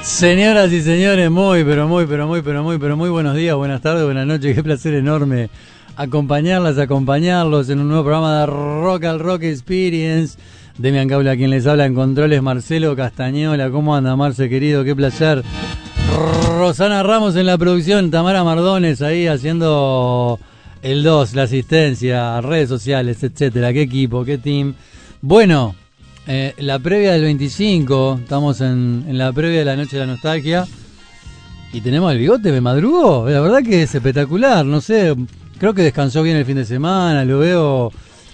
Señoras y señores, muy buenos días, buenas tardes, buenas noches. Qué placer enorme acompañarlos en un nuevo programa de Rock al Rock Experience. Demian Caula, quien les habla en controles, Marcelo Castañola. ¿Cómo anda, Marce, querido? Qué placer. Rosana Ramos en la producción, Tamara Mardones ahí haciendo el 2, la asistencia, redes sociales, etcétera. Qué equipo, qué team. Bueno, la previa del 25, estamos en la previa de la Noche de la Nostalgia y tenemos el bigote, me madrugó, la verdad que es espectacular, no sé, creo que descansó bien el fin de semana, lo veo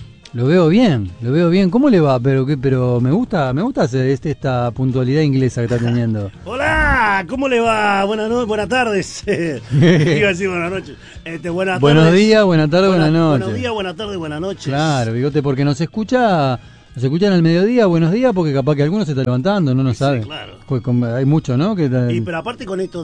bien, ¿cómo le va? Pero me gusta esta puntualidad inglesa que está teniendo. Hola, ¿cómo le va? Buenas tardes. Iba a decir buenas noches. Buenas Buenos tardes. días, buenas tardes, buenas noches. Buenos días, buenas tardes, buenas noches. Claro, bigote, porque nos escuchan al mediodía, buenos días, porque capaz que alguno se está levantando, no sabe. Sí, claro. Hay mucho, ¿no? Pero aparte con esto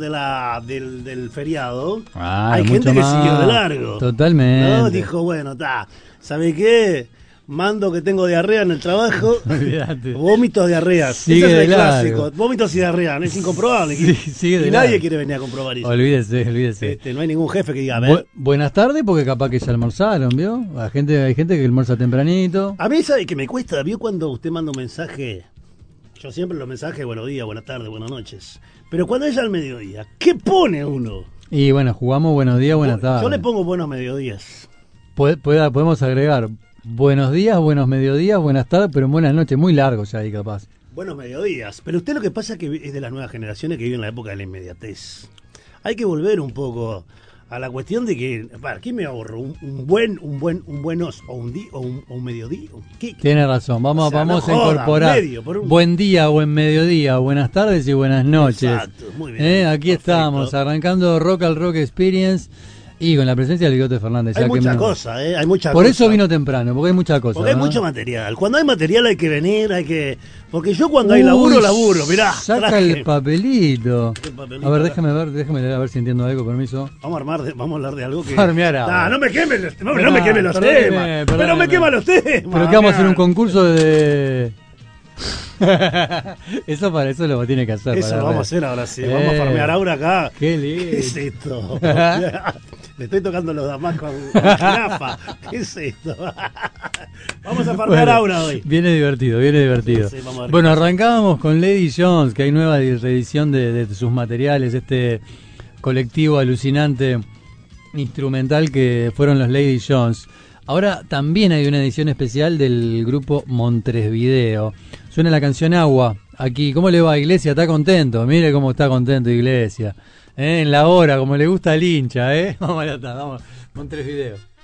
del feriado, hay mucho gente que más. siguió de largo. Totalmente. ¿No? Dijo, bueno, ¿sabe qué? Mando que tengo diarrea en el trabajo. Olvídate. Vómitos, diarreas. Sigue Ese es de el clásico. largo. Vómitos y diarrea, es incomprobable. Sí, sigue de y nadie largo. quiere venir a comprobar eso. Olvídese. No hay ningún jefe que diga, a ver. Buenas tardes, porque capaz que ya almorzaron, ¿vio? Hay gente que almuerza tempranito. A mí, ¿sabe que me cuesta? ¿Vio cuando usted manda un mensaje? Yo siempre los mensajes, buenos días, buenas tardes, buenas noches. Pero cuando es al mediodía, ¿qué pone uno? Y bueno, jugamos buenos días, buenas tardes. Yo le pongo buenos mediodías. Podemos agregar buenos días, buenos mediodías, buenas tardes, pero en buenas noches, muy largo ya ahí capaz. Buenos mediodías. Pero usted lo que pasa es que es de las nuevas generaciones que viven en la época de la inmediatez. Hay que volver un poco a la cuestión de que, ¿para qué me ahorro? ¿Un buenos o un mediodía? Tiene razón, vamos no a joda, incorporar buen día, buen mediodía, buenas tardes y buenas noches. Exacto, muy bien. Aquí Perfecto. Estamos, arrancando Rock al Rock Experience y con la presencia del Bigote Fernández. Hay mucha cosa, hay mucha Por cosa. eso vino temprano, porque hay mucha cosa. Porque hay mucho material. Cuando hay material hay que venir, porque yo cuando hay laburo, mirá. Saca el papelito. ¿Qué papelito? A ver, déjame leer a ver si entiendo algo, permiso. Vamos a hablar de algo que... Farmear ahora. No me quemen los temas. No me quemen los temas. Pero me queman los temas. Pero que vamos a hacer un concurso de... eso lo tiene que hacer. Eso lo vamos a hacer ahora sí. Vamos a farmear Aura acá. Qué lindo. ¿Qué es esto? Le estoy tocando los damas con jirafa. ¿Qué es esto? Vamos a farmear Aura hoy. Viene divertido. Sí, Bueno, arrancábamos con Lady Jones, que hay nueva reedición de sus materiales, este colectivo alucinante instrumental que fueron los Lady Jones. Ahora también hay una edición especial del grupo Montevideo. Suena la canción Agua. Aquí, ¿cómo le va, Iglesia? ¿Está contento? Mire cómo está contento, Iglesia. En la hora, como le gusta al hincha, Vamos, Montevideo.